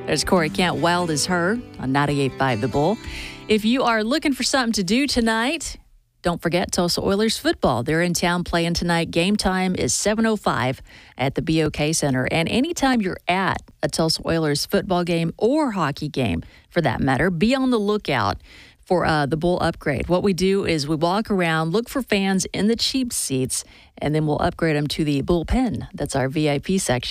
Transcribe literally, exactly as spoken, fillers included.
There's Corey Kent, Wild as Her on ninety-eight point five The Bull. If you are looking for something to do tonight, don't forget Tulsa Oilers football. They're in town playing tonight. Game time is seven oh five at the B O K Center. And anytime you're at a Tulsa Oilers football game or hockey game, for that matter, be on the lookout for uh, the Bull upgrade. What we do is we walk around, look for fans in the cheap seats, and then we'll upgrade them to the bullpen. That's our V I P section.